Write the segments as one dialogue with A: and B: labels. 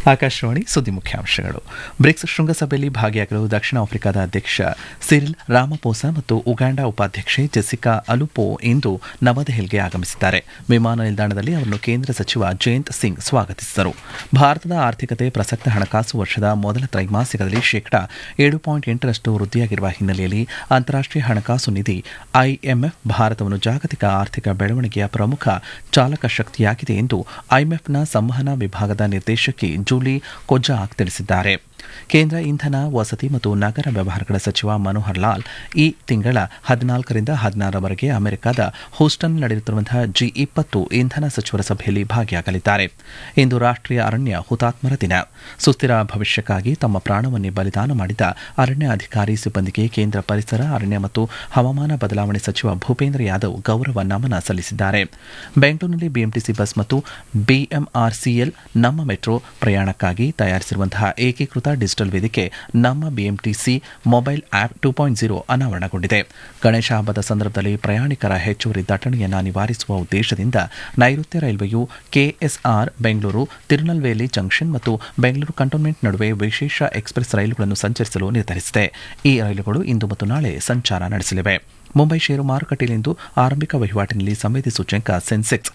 A: ಆಕಾಶವಾಣಿ ಸುದ್ದಿ ಮುಖ್ಯಾಂಶಗಳು. ಬ್ರಿಕ್ಸ್ ಶೃಂಗಸಭೆಯಲ್ಲಿ ಭಾಗಿಯಾಗಲು ದಕ್ಷಿಣ ಆಫ್ರಿಕಾದ ಅಧ್ಯಕ್ಷ ಸಿರಿಲ್ ರಾಮಪೋಸಾ ಮತ್ತು ಉಗಾಂಡ ಉಪಾಧ್ಯಕ್ಷೆ ಜೆಸಿಕಾ ಅಲುಪೋ ಇಂದು ನವದೆಹಲಿಗೆ ಆಗಮಿಸಿದ್ದಾರೆ. ವಿಮಾನ ನಿಲ್ದಾಣದಲ್ಲಿ ಅವರನ್ನು ಕೇಂದ್ರ ಸಚಿವ ಜಯಂತ್ ಸಿಂಗ್ ಸ್ವಾಗತಿಸಿದರು. ಭಾರತದ ಆರ್ಥಿಕತೆ ಪ್ರಸಕ್ತ ಹಣಕಾಸು ವರ್ಷದ ಮೊದಲ ತ್ರೈಮಾಸಿಕದಲ್ಲಿ ಶೇಕಡಾ 7.8 ವೃದ್ಧಿಯಾಗಿರುವ ಹಿನ್ನೆಲೆಯಲ್ಲಿ ಅಂತಾರಾಷ್ಟೀಯ ಹಣಕಾಸು ನಿಧಿ ಐಎಂಎಫ್ ಭಾರತವನ್ನು ಜಾಗತಿಕ ಆರ್ಥಿಕ ಬೆಳವಣಿಗೆಯ ಪ್ರಮುಖ ಚಾಲಕ ಶಕ್ತಿಯಾಗಿದೆ ಎಂದು ಐಎಂಎಫ್ನ ಸಂವಹನ ವಿಭಾಗದ ನಿರ್ದೇಶಕಿ ಜೂಲಿ ಕೊಜಾಕ್ ತಿಳಿಸಿದ್ದಾರೆ. ಕೇಂದ್ರ ಇಂಧನ, ವಸತಿ ಮತ್ತು ನಗರ ವ್ಯವಹಾರಗಳ ಸಚಿವ ಮನೋಹರ್ ಲಾಲ್ ಈ ತಿಂಗಳ 14ರಿಂದ 16ರವರೆಗೆ ಅಮೆರಿಕದ ಹೂಸ್ಟನ್ ನಡೆಯುತ್ತಿರುವಂತಹ G20 ಇಂಧನ ಸಚಿವರ ಸಭೆಯಲ್ಲಿ ಭಾಗಿಯಾಗಲಿದ್ದಾರೆ. ಇಂದು ರಾಷ್ಟೀಯ ಅರಣ್ಯ ಹುತಾತ್ಮರ ದಿನ. ಸುಸ್ಥಿರ ಭವಿಷ್ಯಕ್ಕಾಗಿ ತಮ್ಮ ಪ್ರಾಣವನ್ನೇ ಬಲಿದಾನ ಮಾಡಿದ ಅರಣ್ಯ ಅಧಿಕಾರಿ ಸಿಬ್ಬಂದಿಗೆ ಕೇಂದ್ರ ಪರಿಸರ, ಅರಣ್ಯ ಮತ್ತು ಹವಾಮಾನ ಬದಲಾವಣೆ ಸಚಿವ ಭೂಪೇಂದ್ರ ಯಾದವ್ ಗೌರವ ನಮನ ಸಲ್ಲಿಸಿದ್ದಾರೆ. ಬೆಂಗಳೂರಿನಲ್ಲಿ ಬಿಎಂಟಿಸಿ ಬಸ್ ಮತ್ತು ಬಿಎಂಆರ್ಸಿಎಲ್ ನಮ್ಮ ಮೆಟ್ರೋ ಪ್ರಯಾಣಕ್ಕಾಗಿ ತಯಾರಿಸಿರುವಂತಹ ಏಕೀಕೃತ ಡಿಜಿಟಲ್ ವೇದಿಕೆ ನಮ್ಮ ಬಿಎಂಟಿಸಿ ಮೊಬೈಲ್ ಆಪ್ 2.0 ಅನಾವರಣಗೊಂಡಿದೆ. ಗಣೇಶ ಹಬ್ಬದ ಸಂದರ್ಭದಲ್ಲಿ ಪ್ರಯಾಣಿಕರ ಹೆಚ್ಚುವರಿ ದಟ್ಟಣೆಯನ್ನು ನಿವಾರಿಸುವ ಉದ್ದೇಶದಿಂದ ನೈಋತ್ಯ ರೈಲ್ವೆಯು ಕೆಎಸ್ಆರ್ ಬೆಂಗಳೂರು, ತಿರುನಲ್ವೇಲಿ ಜಂಕ್ಷನ್ ಮತ್ತು ಬೆಂಗಳೂರು ಕಂಟೋನ್ಮೆಂಟ್ ನಡುವೆ ವಿಶೇಷ ಎಕ್ಸ್ಪ್ರೆಸ್ ರೈಲುಗಳನ್ನು ಸಂಚರಿಸಲು ನಿರ್ಧರಿಸಿದೆ. ಈ ರೈಲುಗಳು ಇಂದು ಮತ್ತು ನಾಳೆ ಸಂಚಾರ ನಡೆಸಲಿವೆ. ಮುಂಬೈ ಷೇರು ಮಾರುಕಟ್ಟೆಯಲ್ಲಿಂದು ಆರಂಭಿಕ ವಹಿವಾಟಿನಲ್ಲಿ ಸಂವೇದಿ ಸೂಚ್ಯಂಕ ಸೆನ್ಸೆಕ್ಸ್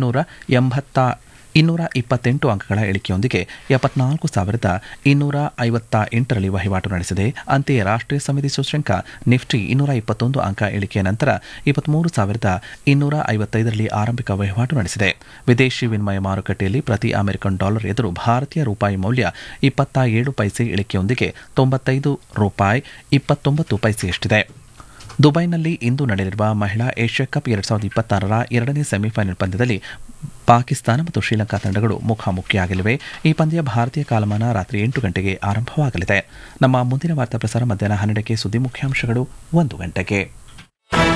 A: 228 ಅಂಕಗಳ ಇಳಿಕೆಯೊಂದಿಗೆ 74,258ರಲ್ಲಿ ವಹಿವಾಟು ನಡೆಸಿದೆ. ಅಂತೆಯೇ ರಾಷ್ಟೀಯ ಸಂವೇದಿ ಸೂಚ್ಯಂಕ ನಿಫ್ಟಿ 221 ಅಂಕ ಇಳಿಕೆಯ ನಂತರ 23,255ರಲ್ಲಿ ಆರಂಭಿಕ ವಹಿವಾಟು ನಡೆಸಿದೆ. ವಿದೇಶಿ ವಿನಿಮಯ ಮಾರುಕಟ್ಟೆಯಲ್ಲಿ ಪ್ರತಿ ಅಮೆರಿಕನ್ ಡಾಲರ್ ಎದುರು ಭಾರತೀಯ ರೂಪಾಯಿ ಮೌಲ್ಯ 27 ಪೈಸೆ ಇಳಿಕೆಯೊಂದಿಗೆ $95.29 ದುಬೈನಲ್ಲಿ ಇಂದು ನಡೆಯಲಿರುವ ಮಹಿಳಾ ಏಷ್ಯಾ ಕಪ್ 2026ರ ಎರಡನೇ ಸೆಮಿಫೈನಲ್ ಪಂದ್ಯದಲ್ಲಿ ಪಾಕಿಸ್ತಾನ ಮತ್ತು ಶ್ರೀಲಂಕಾ ತಂಡಗಳು ಮುಖಾಮುಖಿಯಾಗಲಿವೆ. ಈ ಪಂದ್ಯ ಭಾರತೀಯ ಕಾಲಮಾನ ರಾತ್ರಿ 8 ಗಂಟೆಗೆ ಆರಂಭವಾಗಲಿದೆ. ನಮ್ಮ ಮುಂದಿನ ವಾರ್ತಾ ಪ್ರಸಾರ ಮಧ್ಯಾಹ್ನ 12ಕ್ಕೆ. ಸುದ್ದಿ ಮುಖ್ಯಾಂಶಗಳು 1 ಗಂಟೆಗೆ.